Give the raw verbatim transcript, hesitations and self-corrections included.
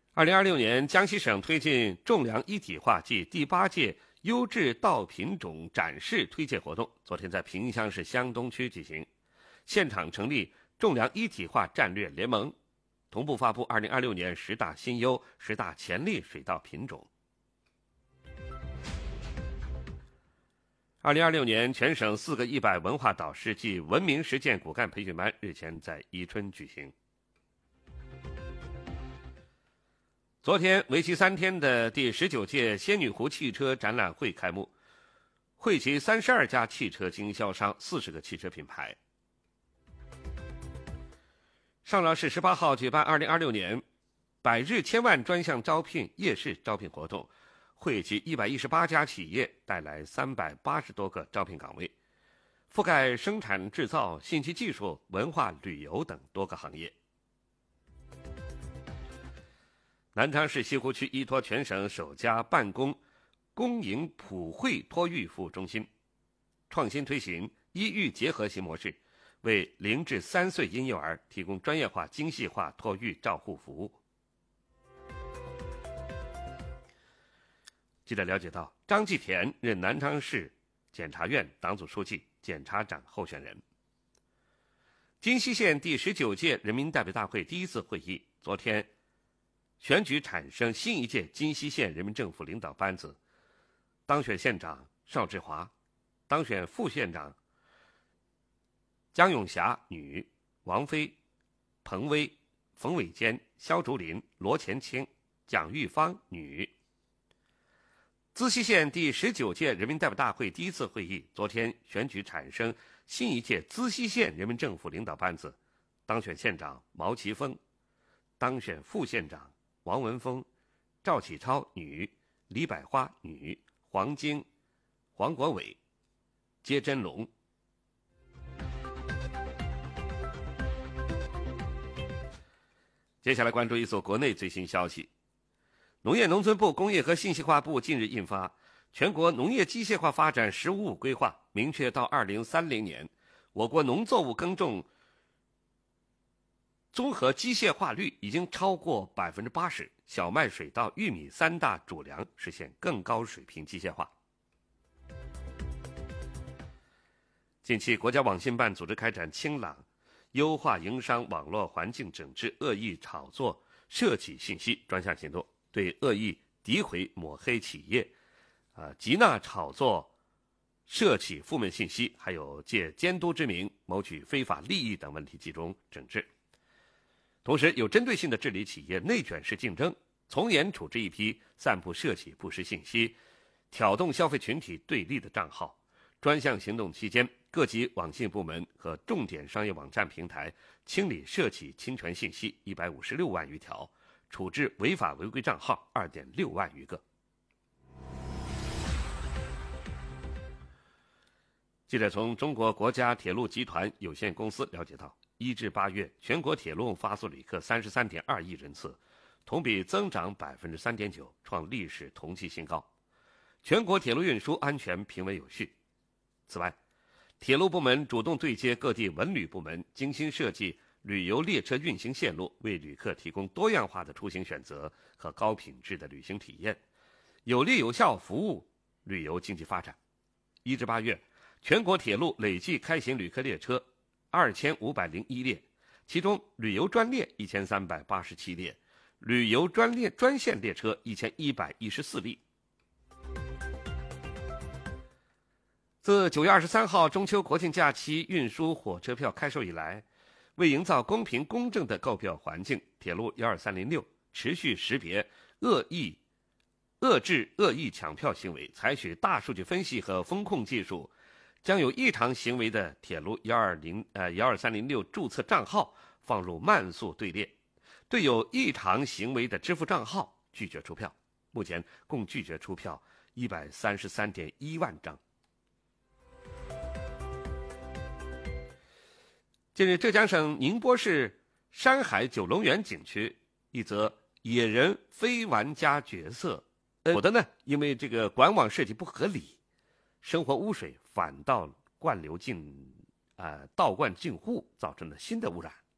二零二六年，江西省推进种粮一体化暨第八届优质稻品种展示推介活动，昨天在萍乡市湘东区举行。现场成立种粮一体化战略联盟，同步发布二零二六年十大新优、十大潜力水稻品种。二零二六年，全省四个一百文化导师暨文明实践骨干培训班日前在宜春举行。昨天，为期三天的第十九届仙女湖汽车展览会开幕，汇集三十二家汽车经销商、四十个汽车品牌。上饶市十八号举办二零二六年百日千万专项招聘夜市招聘活动，汇集一百一十八家企业，带来三百八十多个招聘岗位，覆盖生产制造、信息技术、文化旅游等多个行业。南昌市西湖区依托全省首家办公公营普惠托育服务中心，创新推行医育结合型模式，为零至三岁婴幼儿提供专业化、精细化托育照护服务。记者了解到，张继田任南昌市检察院党组书记、检察长候选人。金溪县第十九届人民代表大会第一次会议昨天选举产生新一届金溪县人民政府领导班子，当选县长邵志华，当选副县长江永霞女、王飞、彭威、冯伟坚、肖竹林、罗前清、蒋玉芳女。资溪县第十九届人民代表大会第一次会议昨天选举产生新一届资溪县人民政府领导班子，当选县长毛其峰，当选副县长王文峰、赵启超女、李百花女、黄晶、黄国伟、接真龙。接下来关注一组国内最新消息。农业农村部、工业和信息化部近日印发《全国农业机械化发展“十五五”规划》，明确到二零三零年，我国农作物耕种综合机械化率已经超过百分之八十，小麦、水稻、玉米三大主粮实现更高水平机械化。近期，国家网信办组织开展清朗、优化营商网络环境整治恶意炒作、涉企信息专项行动，对恶意诋毁、抹黑企业、啊集纳炒作、涉企负面信息，还有借监督之名谋取非法利益等问题集中整治。同时，有针对性地治理企业内卷式竞争，从严处置一批散布涉企不实信息、挑动消费群体对立的账号。专项行动期间，各级网信部门和重点商业网站平台清理涉企侵权信息一百五十六万余条，处置违法违规账号二点六万余个。记者从中国国家铁路集团有限公司了解到，一至八月，全国铁路发送旅客三十三点二亿人次，同比增长百分之三点九，创历史同期新高。全国铁路运输安全平稳有序。此外，铁路部门主动对接各地文旅部门，精心设计旅游列车运行线路，为旅客提供多样化的出行选择和高品质的旅行体验，有力有效服务旅游经济发展。一至八月，全国铁路累计开行旅客列车二千五百零一列，其中旅游专列一千三百八十七列，旅游专列专线列车一千一百一十四例。自九月二十三号中秋国庆假期运输火车票开售以来，为营造公平公正的购票环境，铁路一二三零六持续识别恶意、遏制恶意抢票行为，采取大数据分析和风控技术，将有异常行为的铁路一二零呃一二三零六注册账号放入慢速队列，对有异常行为的支付账号拒绝出票。目前共拒绝出票一百三十三点一万张。近日，浙江省宁波市山海九龙园景区一则野人非玩家角色，有的呢因为这个管网设计不合理，生活污水反倒灌流进呃倒灌进户，造成了新的污染。